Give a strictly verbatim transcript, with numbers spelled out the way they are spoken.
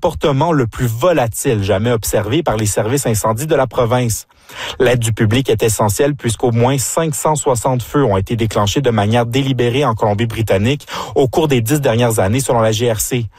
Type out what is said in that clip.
comportement le plus volatile jamais observé par les services incendies de la province. L'aide du public est essentielle puisqu'au moins cinq cent soixante feux ont été déclenchés de manière délibérée en Colombie-Britannique au cours des dix dernières années selon la G R C.